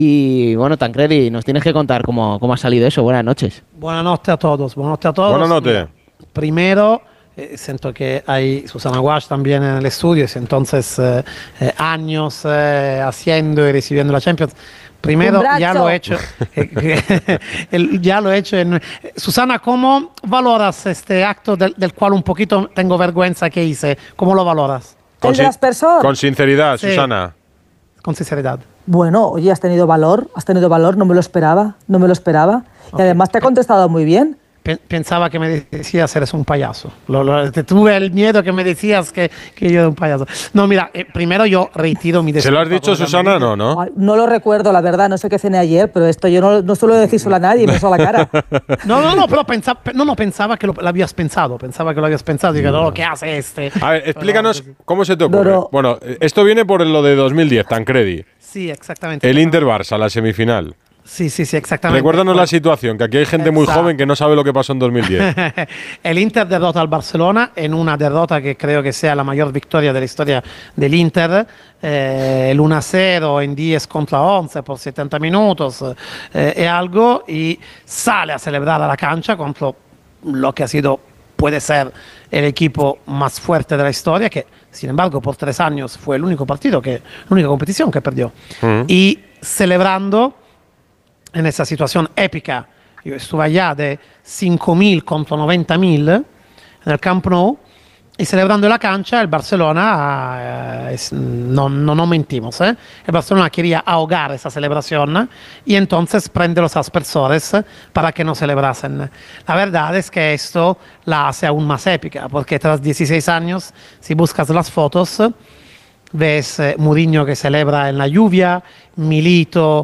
Y bueno, Tancredi, nos tienes que contar cómo ha salido eso. Buenas noches. Buenas noches a todos. Buenas noches a todos. Buenas noches. Primero, siento que hay Susana Guasch también en el estudio, entonces años haciendo y recibiendo la Champions. Primero, ya lo he hecho. Ya lo he hecho. Susana, ¿cómo valoras este acto del cual un poquito tengo vergüenza que hice? ¿Cómo lo valoras? ¿El de aspersor? Con sinceridad, sí. Susana. Con sinceridad. Bueno, oye, has tenido valor, no me lo esperaba. Okay. Y además te ha contestado muy bien. Pensaba que me decías eres un payaso. Tuve el miedo que me decías que yo era un payaso. No, mira, primero yo reitero mi disculpa. ¿Se lo has dicho, Susana? No. Ay, no lo recuerdo, la verdad, no sé qué cené ayer, pero esto yo no suelo decir solo a nadie, me suelo a la cara. No, pero pensaba que lo habías pensado. Pensaba que lo habías pensado. Digo, no, ¿qué hace este? A ver, explícanos cómo se te ocurre. Bueno, esto viene por lo de 2010, Tancredi. Sí, exactamente. El Inter-Barça, la semifinal. Sí, exactamente. Recuérdanos la situación, que aquí hay gente muy joven que no sabe lo que pasó en 2010. El Inter derrota al Barcelona en una derrota que creo que sea la mayor victoria de la historia del Inter. El 1-0 en 10 contra 11 por 70 minutos y algo, y sale a celebrar a la cancha contra lo que puede ser el equipo más fuerte de la historia, que sin embargo por 3 años fue el único l'unica competición que perdió. Y celebrando en esa situación épica, yo estuve allá de 5.000 contra 90.000 en el Camp Nou, y celebrando la cancha, el Barcelona, no mentimos, el Barcelona quería ahogar esa celebración y entonces prende los aspersores para que no celebrasen. La verdad es que esto la hace aún más épica, porque tras 16 años, si buscas las fotos, ves Mourinho que celebra en la lluvia, Milito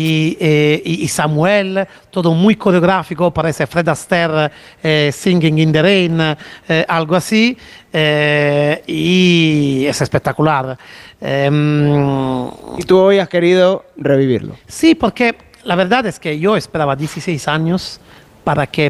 y Samuel, todo muy coreográfico, parece Fred Astaire Singing in the Rain, algo así, y es espectacular. Y tú hoy has querido revivirlo. Sí, porque la verdad es que yo esperaba 16 años para que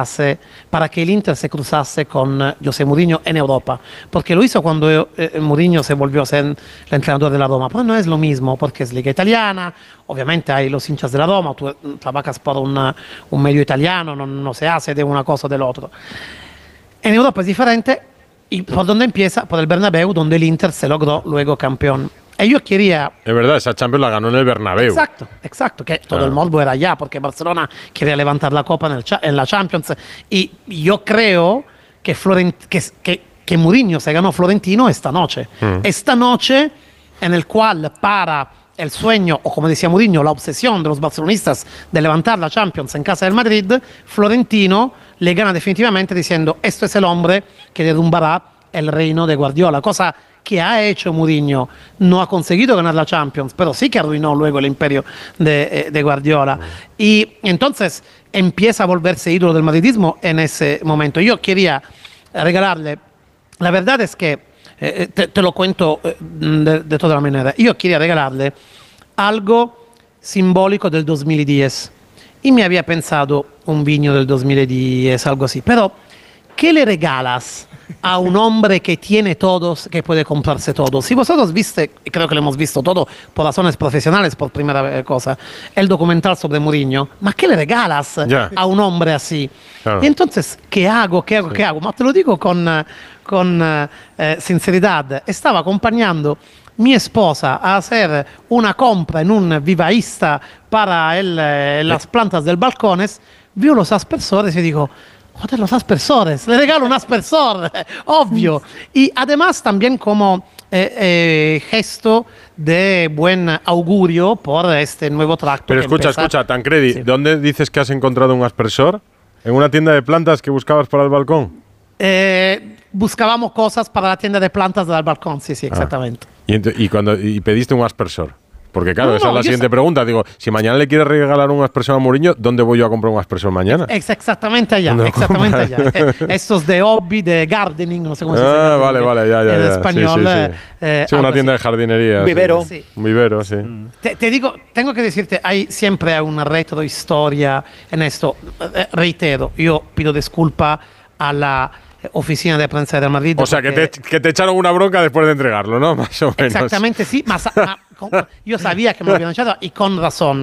el Inter se cruzase con José Mourinho en Europa, porque lo hizo cuando Mourinho se volvió a ser el entrenador de la Roma, pero no es lo mismo, porque es liga italiana, obviamente hay los hinchas de la Roma, tú trabajas por un medio italiano, no se hace de una cosa o del otro. En Europa es diferente, y por donde empieza, por el Bernabéu, donde el Inter se logró luego campeón. Y yo quería... Es verdad, esa Champions la ganó en el Bernabéu. Exacto, que todo el mundo era allá, porque Barcelona quería levantar la copa en la Champions. Y yo creo que Mourinho se ganó Florentino esta noche. Esta noche en el cual para el sueño, o como decía Mourinho, la obsesión de los barcelonistas de levantar la Champions en casa del Madrid, Florentino le gana definitivamente diciendo, esto es el hombre que derrumbará el reino de Guardiola, cosa que ha hecho Mourinho. No ha conseguido ganar la Champions, pero sí que arruinó luego el imperio de Guardiola. Y entonces empieza a volverse ídolo del madridismo en ese momento. Yo quería regalarle, la verdad es que, te lo cuento de toda la manera, yo quería regalarle algo simbólico del 2010. Y me había pensado un vino del 2010, algo así. Pero, ¿qué le regalas a un hombre que tiene todos, que puede comprarse todo? Si vosotros viste, y creo que lo hemos visto todo por razones profesionales por primera cosa, el documental sobre Mourinho, ¿ma qué le regalas a un hombre así? Claro. Y entonces, ¿qué hago? Ma te lo digo con sinceridad. Estaba acompañando mi esposa a hacer una compra en un vivaísta para las plantas del balcones, vio los aspersores y digo, joder, los aspersores, le regalo un aspersor, obvio. Y además también como gesto de buen augurio por este nuevo tracto. Pero escucha, Tancredi, sí. ¿Dónde dices que has encontrado un aspersor? ¿En una tienda de plantas que buscabas para el balcón? Buscábamos cosas para la tienda de plantas del balcón, sí, exactamente. ¿Y pediste un aspersor? Porque claro, esa es la siguiente pregunta. Digo, si mañana le quieres regalar un aspersor a Mourinho, ¿dónde voy yo a comprar un aspersor mañana? Exactamente allá, exactamente allá. Estos de hobby, de gardening, no sé cómo se dice. Vale, ya. En español. Sí, una tienda de jardinería. Vivero. Sí. Un vivero, sí. Te digo, tengo que decirte, siempre hay una retrohistoria en esto. Reitero, yo pido disculpa a la oficina de prensa del Madrid. O sea, que te echaron una bronca después de entregarlo, ¿no? Más o menos. Exactamente, sí. Yo sabía que me lo habían echado y con razón.